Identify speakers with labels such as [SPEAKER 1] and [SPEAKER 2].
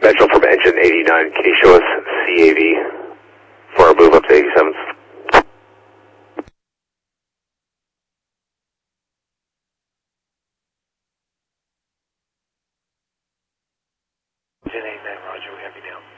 [SPEAKER 1] Metro from engine 89, can you show us CAV for our move up to 87th?
[SPEAKER 2] Engine 89, roger, we have you now.